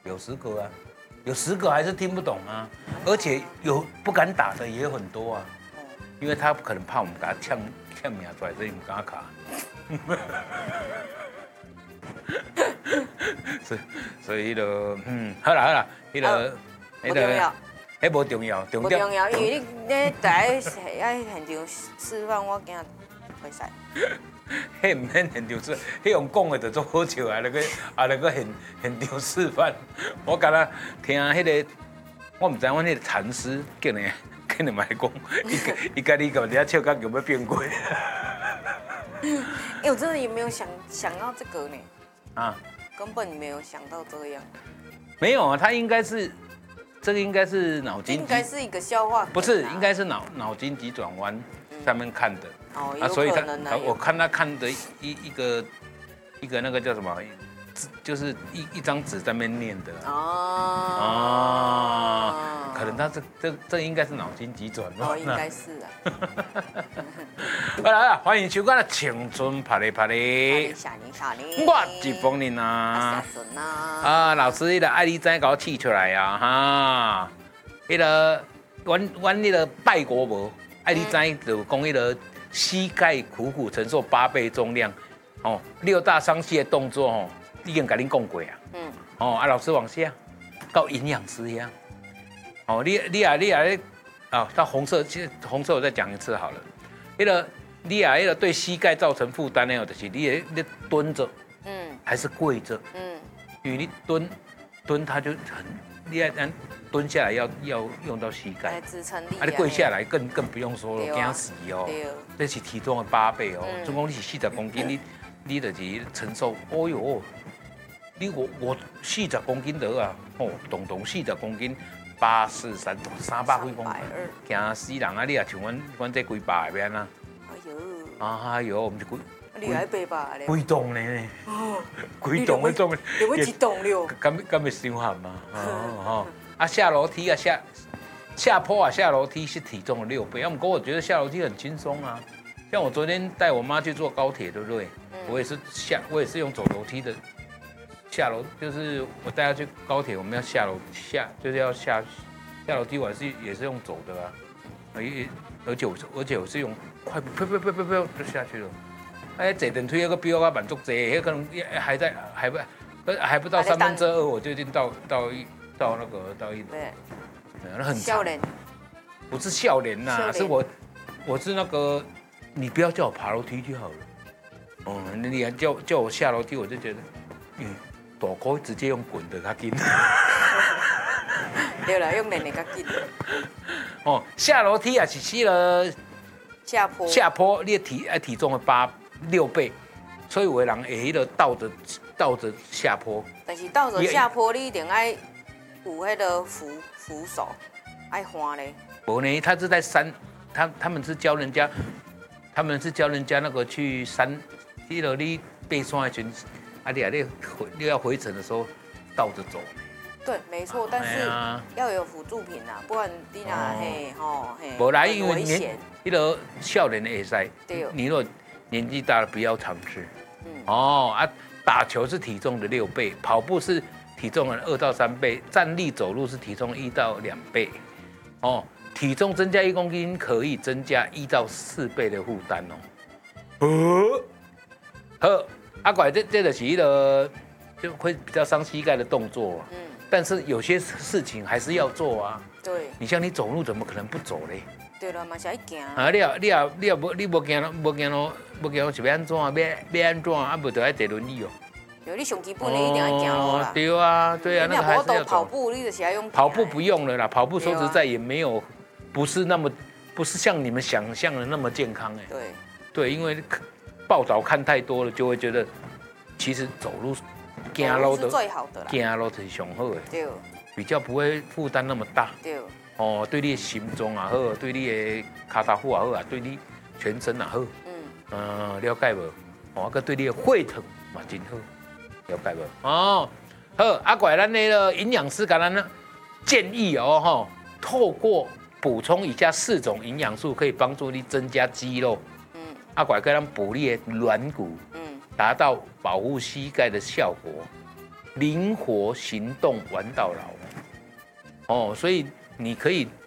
有10个啊，有10个还是听不懂啊，而且有不敢打的也有很多啊，因为他可能怕我们给他呛命出来，所以不敢卡。所以好啦，不重要。 迄无重要， 不重要，因为你在现场示范，我惊会使。 迄唔免现场示，迄用讲的就做好笑啊！那个现场示范，我敢若听迄个，我唔知阮迄个禅师竟然嘛讲，伊甲你讲，人家笑到有要变鬼。 我真的也没有想到这个呢。 啊， 根本没有想到这样。 没有啊，他应该是。这个应该是脑筋， 应该是一个笑话， 不是，应该是脑筋急转弯上面看的。 哦，有可能啊。 我看他看的一个那个叫什么，就是一张纸在那边念的。哦。可能他这应该是脑筋急转弯。 哦，应该是啊。 好啦，欢迎收看《青春拍哩拍哩》。我是冯林啊。啊，老师，那个爱你怎搞气出来啊？哈，那个阮那个拜国无，爱你怎就讲那个膝盖苦苦承受8倍重量，哦，6大伤膝的动作哦，已经跟恁讲过啊。哦，啊，老师往下，到营养师呀。哦，你啊，到红色我再讲一次好了。那个那个对膝盖造成负担呢，就是你蹲着，还是跪着，因为你蹲它就很，你要蹲下来要用到膝盖， 支撑力。 啊，你跪下来更不用说了，惊死哦。这是体重的8倍哦。总共你是40公斤，你就是承受，哦哟，我40公斤得啊，哦，动40公斤。843，300几公斤，惊死人啊！你也像阮这几百的安啊？哎呦，我们就你还背吧？ 几栋呢？几栋的重， 有几栋了？ 敢会伤寒吗？啊，下楼梯啊，下坡啊，下楼梯是体重的6倍。要不过我觉得下楼梯很轻松啊。像我昨天带我妈去坐高铁，对不对？我也是用走楼梯的。下楼就是我带她去高铁，我们要就是要下楼梯，我也是用走的啊，而且我是用快步，呸就下去了。哎，坐电梯那个比我慢足多，那可能还不到2/3，我就已经到那个到1楼。对，那很长。不是笑脸呐，是我是那个，你不要叫我爬楼梯就好了。哦，你还叫我下楼梯，我就觉得，大哥直接用滚的较紧。 对了，用练的较紧。 哦，下楼梯也是了。下坡，你的体重的6倍，所以有的人会迄个倒着下坡。 但是倒着下坡，你一定爱有迄个扶手，爱滑嘞。 无呢，他是在山，他们是教人家那个去山，迄个你爬山的时候。啊，你要回程的时候倒着走。 对，没错，但是要有辅助品啊，不然你那无啦，因为那个少年的会使，你如果年纪大了不要尝试。打球是体重的6倍，跑步是体重的2到3倍，站立走路是体重1到2倍。哦，体重增加1公斤可以增加1到4倍的负担哦。好。阿拐这就是一个就会比较伤膝盖的动作，但是有些事情还是要做啊。 对， 你像你走路怎么可能不走嘞？ 对了嘛，是要行啊。你无行咯，是要安怎啊？要安怎啊？不就要坐轮椅哦？ 有你上基本你一定要行路啦。 对啊，对啊，那个还是要跑步，你就是要用。 跑步不用了啦，跑步说实在也没有，不是像你们想象的那么健康哎。对，因为。报道看太多了，就会觉得其实走路行路是最好的啦， 行路是上好的，对，比较不会负担那么大，对，哦，对你的心脏也好，对你的脚踏虎也好啊，对你全身也好，了解无？哦，个对你的血糖嘛真好，了解无？哦，好，阿怪咱那个营养师给咱呢建议哦，哈，透过补充以下4种营养素，可以帮助你增加肌肉。阿拐给咱补你的软骨，达到保护膝盖的效果。 灵活行动玩到老。哦，所以你可以